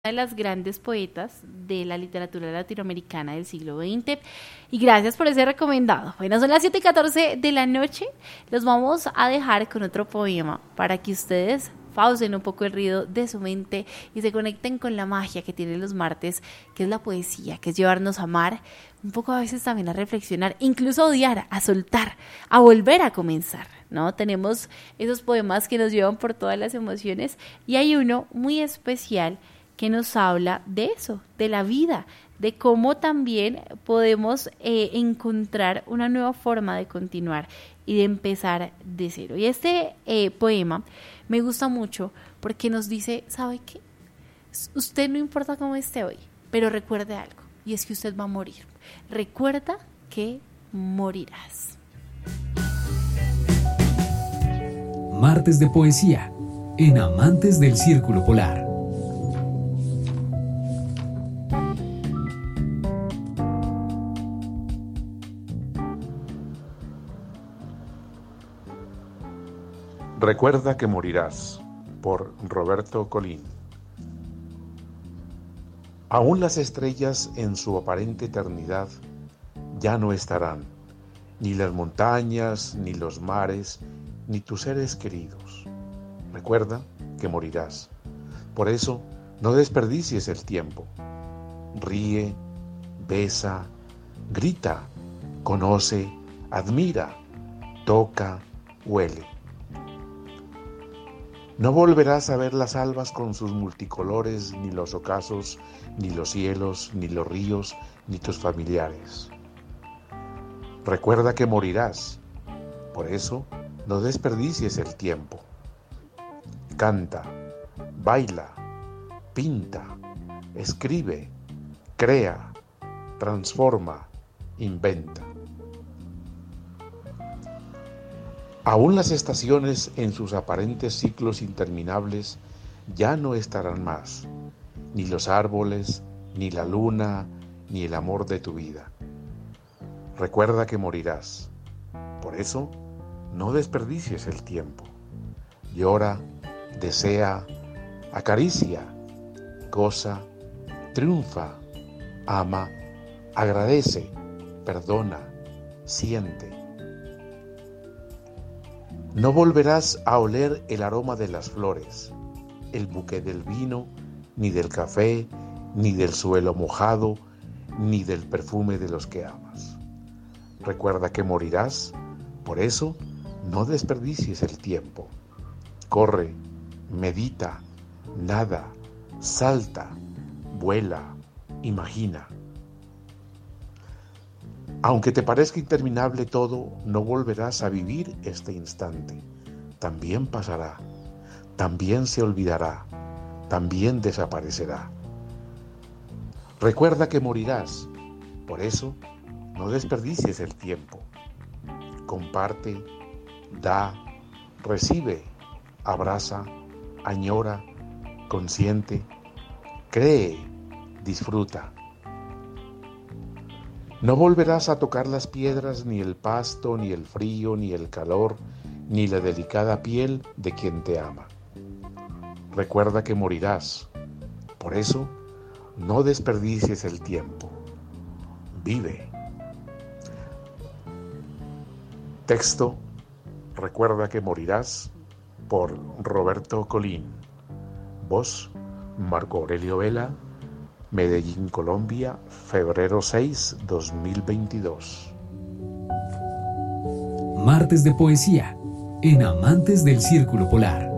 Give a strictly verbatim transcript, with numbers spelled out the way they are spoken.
de las grandes poetas de la literatura latinoamericana del siglo veinte. Y gracias por ese recomendado. Bueno, son las siete y catorce de la noche. Los vamos a dejar con otro poema para que ustedes pausen un poco el ruido de su mente y se conecten con la magia que tienen los martes, que es la poesía, que es llevarnos a amar, un poco a veces también a reflexionar, incluso a odiar, a soltar, a volver a comenzar, ¿no? Tenemos esos poemas que nos llevan por todas las emociones y hay uno muy especial que nos habla de eso, de la vida, de cómo también podemos eh, encontrar una nueva forma de continuar y de empezar de cero. Y este eh, poema me gusta mucho porque nos dice, ¿sabe qué? Usted no importa cómo esté hoy, pero recuerde algo, y es que usted va a morir. Recuerda que morirás. Martes de Poesía, en Amantes del Círculo Polar. Recuerda que morirás, por Roberto Colín. Aún las estrellas en su aparente eternidad ya no estarán, ni las montañas, ni los mares, ni tus seres queridos. Recuerda que morirás. Por eso, no desperdicies el tiempo. Ríe, besa, grita, conoce, admira, toca, huele. No volverás a ver las albas con sus multicolores, ni los ocasos, ni los cielos, ni los ríos, ni tus familiares. Recuerda que morirás. Por eso, no desperdicies el tiempo. Canta, baila, pinta, escribe, crea, transforma, inventa. Aún las estaciones en sus aparentes ciclos interminables ya no estarán más, ni los árboles, ni la luna, ni el amor de tu vida. Recuerda que morirás. Por eso, no desperdicies el tiempo. Llora, desea, acaricia, goza, triunfa, ama, agradece, perdona, siente. No volverás a oler el aroma de las flores, el buque del vino, ni del café, ni del suelo mojado, ni del perfume de los que amas. Recuerda que morirás, por eso no desperdicies el tiempo. Corre, medita, nada, salta, vuela, imagina. Aunque te parezca interminable todo, no volverás a vivir este instante. También pasará, también se olvidará, también desaparecerá. Recuerda que morirás, por eso no desperdicies el tiempo. Comparte, da, recibe, abraza, añora, consiente, cree, disfruta. No volverás a tocar las piedras, ni el pasto, ni el frío, ni el calor, ni la delicada piel de quien te ama. Recuerda que morirás. Por eso, no desperdicies el tiempo. Vive. Texto: Recuerda que morirás, por Roberto Colín. Voz: Marco Aurelio Vela. Medellín, Colombia, febrero seis, dos mil veintidós. Martes de Poesía, en Amantes del Círculo Polar.